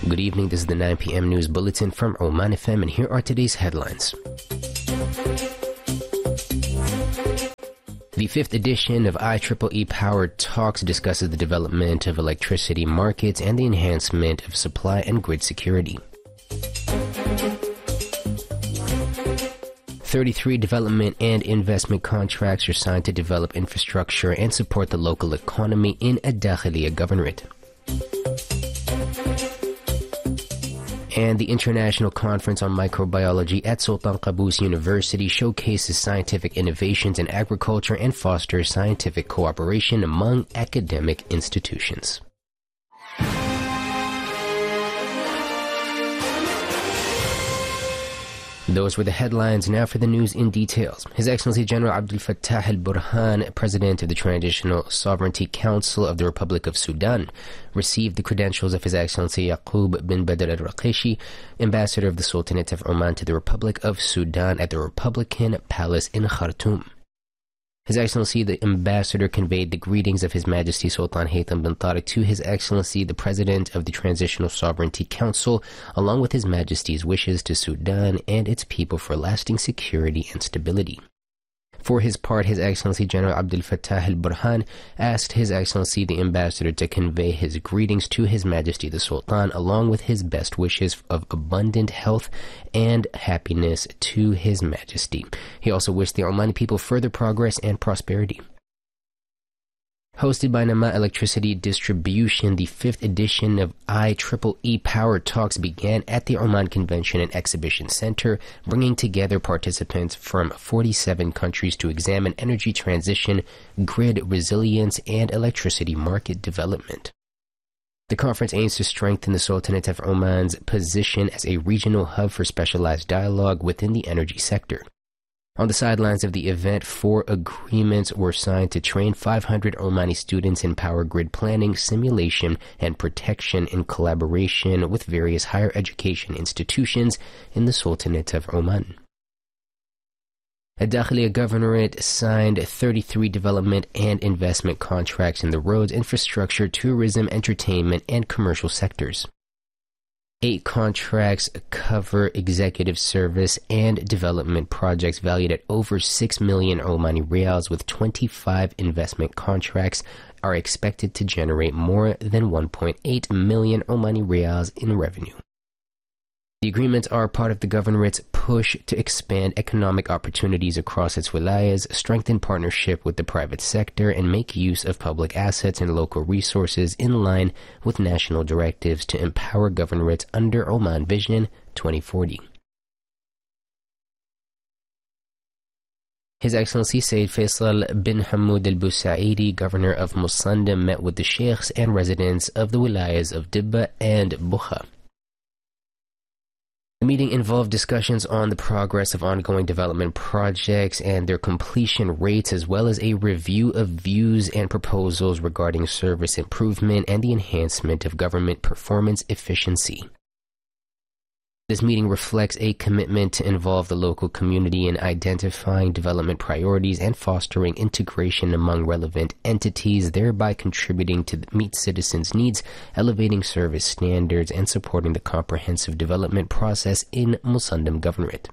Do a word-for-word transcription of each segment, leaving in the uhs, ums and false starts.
Good evening, this is the nine p.m. news bulletin from Oman F M, and here are today's headlines. The fifth edition of I triple E Powered Talks discusses the development of electricity markets and the enhancement of supply and grid security. thirty-three development and investment contracts are signed to develop infrastructure and support the local economy in a Dakhiliya governorate. And the International Conference on Microbiology at Sultan Qaboos University showcases scientific innovations in agriculture and fosters scientific cooperation among academic institutions. Those were the headlines. Now for the news in details. His Excellency General Abdel Fattah al-Burhan, President of the Transitional Sovereignty Council of the Republic of Sudan, received the credentials of His Excellency Yaqub bin Badr al-Raqishi, Ambassador of the Sultanate of Oman to the Republic of Sudan at the Republican Palace in Khartoum. His Excellency the Ambassador conveyed the greetings of His Majesty Sultan Haytham bin Tariq to His Excellency the President of the Transitional Sovereignty Council, along with His Majesty's wishes to Sudan and its people for lasting security and stability. For his part, His Excellency General Abdel Fattah al-Burhan asked His Excellency the Ambassador to convey his greetings to His Majesty the Sultan, along with his best wishes of abundant health and happiness to His Majesty. He also wished the Omani people further progress and prosperity. Hosted by Nama Electricity Distribution, the fifth edition of I triple E Power Talks began at the Oman Convention and Exhibition Center, bringing together participants from forty-seven countries to examine energy transition, grid resilience, and electricity market development. The conference aims to strengthen the Sultanate of Oman's position as a regional hub for specialized dialogue within the energy sector. On the sidelines of the event, four agreements were signed to train five hundred Omani students in power grid planning, simulation, and protection in collaboration with various higher education institutions in the Sultanate of Oman. A Dakhiliya governorate signed thirty-three development and investment contracts in the roads, infrastructure, tourism, entertainment, and commercial sectors. Eight contracts cover executive service and development projects valued at over six million Omani Riyals, with twenty-five investment contracts are expected to generate more than one point eight million Omani Riyals in revenue. The agreements are part of the governorate's push to expand economic opportunities across its wilayas, strengthen partnership with the private sector, and make use of public assets and local resources in line with national directives to empower governorates under Oman Vision twenty forty. His Excellency Sayyid Faisal bin Hamud al-Busaidi, Governor of Musandam, met with the sheikhs and residents of the wilayas of Dibba and Bukha. The meeting involved discussions on the progress of ongoing development projects and their completion rates, as well as a review of views and proposals regarding service improvement and the enhancement of government performance efficiency. This meeting reflects a commitment to involve the local community in identifying development priorities and fostering integration among relevant entities, thereby contributing to meet citizens' needs, elevating service standards, and supporting the comprehensive development process in Musandam Governorate.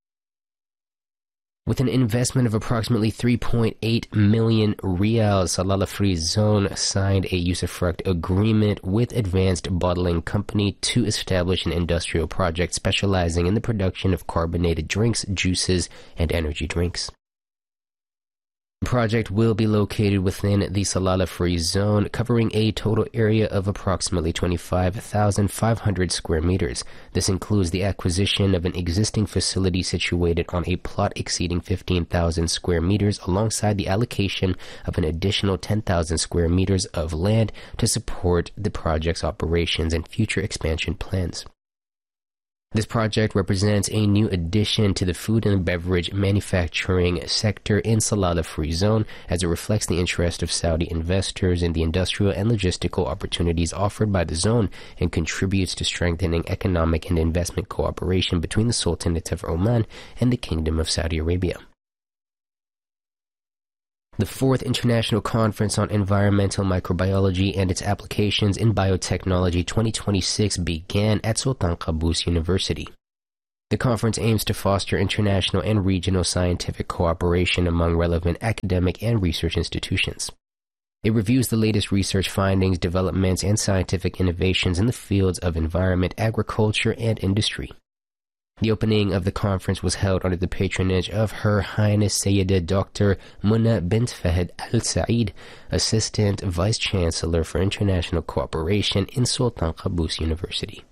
With an investment of approximately three point eight million Riyals, Salalah Free Zone signed a usufruct agreement with Advanced Bottling Company to establish an industrial project specializing in the production of carbonated drinks, juices, and energy drinks. The project will be located within the Salalah Free Zone, covering a total area of approximately twenty-five thousand five hundred square meters. This includes the acquisition of an existing facility situated on a plot exceeding fifteen thousand square meters, alongside the allocation of an additional ten thousand square meters of land to support the project's operations and future expansion plans. This project represents a new addition to the food and beverage manufacturing sector in Salalah Free Zone, as it reflects the interest of Saudi investors in the industrial and logistical opportunities offered by the zone and contributes to strengthening economic and investment cooperation between the Sultanate of Oman and the Kingdom of Saudi Arabia. The fourth International Conference on Environmental Microbiology and its Applications in Biotechnology twenty twenty-six began at Sultan Qaboos University. The conference aims to foster international and regional scientific cooperation among relevant academic and research institutions. It reviews the latest research findings, developments, and scientific innovations in the fields of environment, agriculture, and industry. The opening of the conference was held under the patronage of Her Highness Sayyida Doctor Munna bint Fahd Al Saeed, Assistant Vice Chancellor for International Cooperation in Sultan Qaboos University.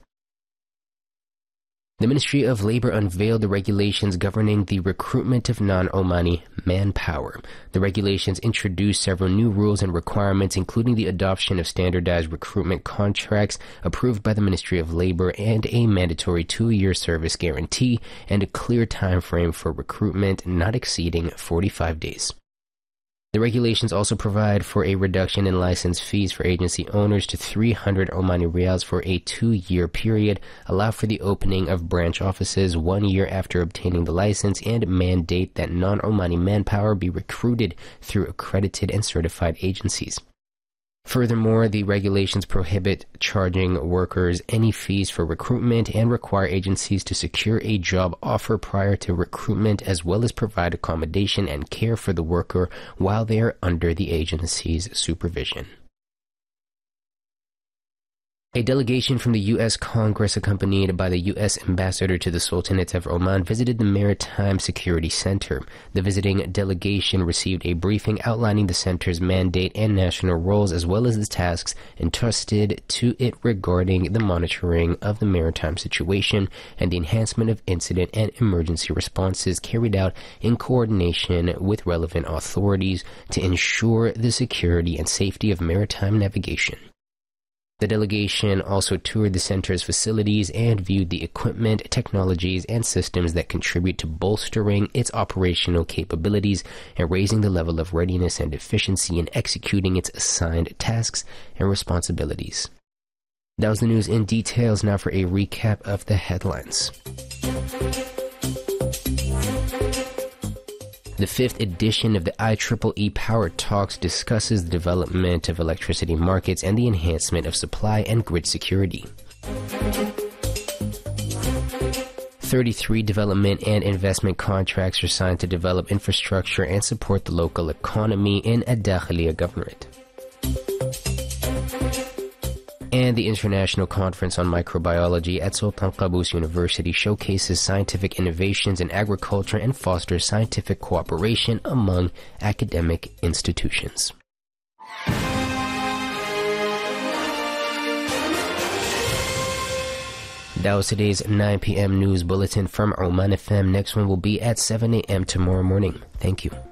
The Ministry of Labor unveiled the regulations governing the recruitment of non-Omani manpower. The regulations introduced several new rules and requirements, including the adoption of standardized recruitment contracts approved by the Ministry of Labor and a mandatory two-year service guarantee and a clear time frame for recruitment not exceeding forty-five days. The regulations also provide for a reduction in license fees for agency owners to three hundred Omani Riyals for a two-year period, allow for the opening of branch offices one year after obtaining the license, and mandate that non-Omani manpower be recruited through accredited and certified agencies. Furthermore, the regulations prohibit charging workers any fees for recruitment and require agencies to secure a job offer prior to recruitment, as well as provide accommodation and care for the worker while they are under the agency's supervision. A delegation from the U S Congress, accompanied by the U S Ambassador to the Sultanate of Oman, visited the Maritime Security Center. The visiting delegation received a briefing outlining the center's mandate and national roles, as well as the tasks entrusted to it regarding the monitoring of the maritime situation and the enhancement of incident and emergency responses carried out in coordination with relevant authorities to ensure the security and safety of maritime navigation. The delegation also toured the center's facilities and viewed the equipment, technologies, and systems that contribute to bolstering its operational capabilities and raising the level of readiness and efficiency in executing its assigned tasks and responsibilities. That was the news in details. Now for a recap of the headlines. The fifth edition of the I triple E Power Talks discusses the development of electricity markets and the enhancement of supply and grid security. thirty-three development and investment contracts are signed to develop infrastructure and support the local economy in Ad-Dakhiliya Governorate. And the International Conference on Microbiology at Sultan Qaboos University showcases scientific innovations in agriculture and fosters scientific cooperation among academic institutions. That was today's nine p.m. news bulletin from Oman F M. Next one will be at seven a.m. tomorrow morning. Thank you.